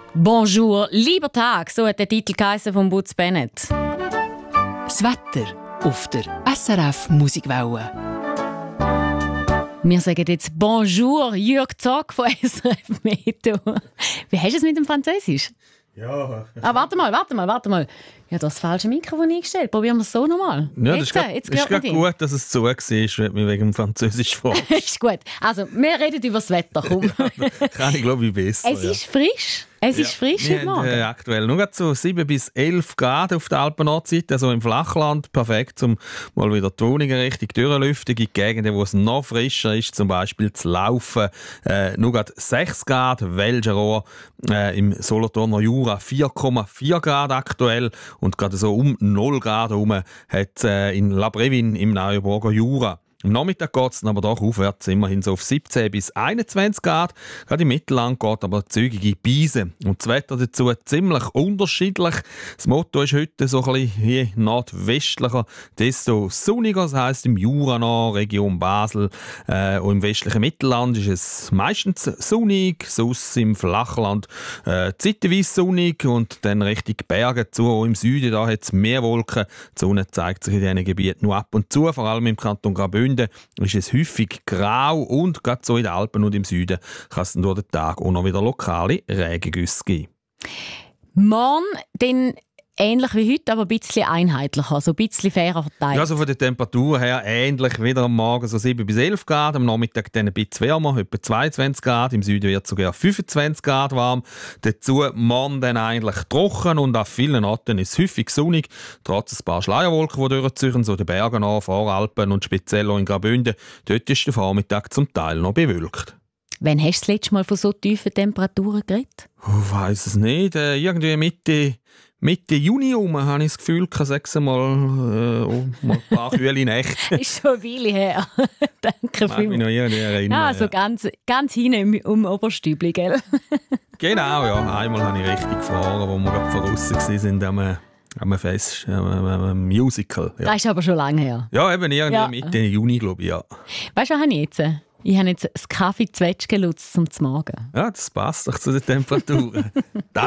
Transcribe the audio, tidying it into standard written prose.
Bonjour, lieber Tag, so hat der Titel von Butz Bennett. Das Wetter auf der SRF Musikwelle. Wir sagen jetzt Bonjour, Jürg Zock von SRF Meteo. Wie hast du es mit dem Französisch? Ja. Warte mal. Ich habe das falsche Mikrofon eingestellt. Probieren wir es so nochmal. Ja, das ist gerade gut, dass es zu war, wenn du wegen dem Französisch fragst. Ist gut. Also, wir reden über das Wetter. Komm. Kann ich, glaube ich, besser. Es ist frisch. Es ist frisch heute Morgen. Aktuell nur so 7 bis 11 Grad auf der Alpen-Nordseite, also im Flachland. Perfekt, um mal wieder die Wohnungen richtig durchlüften. In Gegenden, wo es noch frischer ist, zum Beispiel zu laufen. Nur gerade 6 Grad, Welgerohr im Solothurner Jura 4,4 Grad aktuell. Und gerade so um 0 Grad herum hat es in La Brevin im Neuenburger Jura. Am Nachmittag geht es aber doch aufwärts, immerhin so auf 17 bis 21 Grad. Gerade im Mittelland geht aber zügige Beise. Und das Wetter dazu ziemlich unterschiedlich. Das Motto ist heute so ein bisschen je nordwestlicher, desto sonniger. Das heisst, im Jura noch, Region Basel und im westlichen Mittelland ist es meistens sonnig, sonst im Flachland zeitweise sonnig und dann Richtung Berge zu. Auch im Süden da hat es mehr Wolken. Die Sonne zeigt sich in diesen Gebieten nur ab und zu, vor allem im Kanton Graubünden ist es häufig grau und gerade so in den Alpen und im Süden kann es dann durch den Tag auch noch wieder lokale Regengüsse geben. Morgen dann ähnlich wie heute, aber ein bisschen einheitlicher, also ein bisschen fairer verteilt. Ja, also von der Temperatur her ähnlich wieder am Morgen so 7 bis 11 Grad, am Nachmittag dann ein bisschen wärmer, etwa 22 Grad, im Süden wird sogar 25 Grad warm. Dazu morgen dann eigentlich trocken und an vielen Orten ist es häufig sonnig, trotz ein paar Schleierwolken, die durchziehen, so den Bergen an, Voralpen und speziell auch in Graubünden. Dort ist der Vormittag zum Teil noch bewölkt. Wann hast du das letzte Mal von so tiefen Temperaturen geredet? Ich weiss es nicht, irgendwie Mitte Juni habe ich das Gefühl, mal ein paar kühle Nächte. Ist schon eine Weile her. Danke vielmals. Ja, so ganz hinten um Oberstübli, gell? Genau, ja. Einmal habe ich richtig gefroren, wo wir gerade voraus waren am Fest, am Musical. Ja. Das ist aber schon lange her. Ja, eben irgendwie Mitte Juni, glaube ich, ja. Weißt du, was habe ich jetzt? Ich habe jetzt das Kaffee Zwetschgenlutz zum Morgen. Ja, das passt doch zu den Temperaturen.